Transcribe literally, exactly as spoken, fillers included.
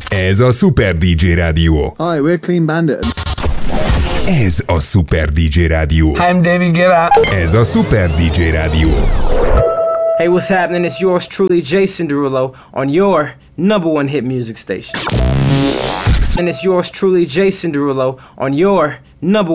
Ez a Super dé dzsé Rádió. Hi, we're Clean Bandit. Ez a Super dé dzsé Rádió. Hi, I'm David Guetta. Ez a Super dé dzsé Rádió. Hey, what's happening? It's yours truly, Jason Derulo, on your number one hit music station. And it's yours truly, Jason Derulo, on your number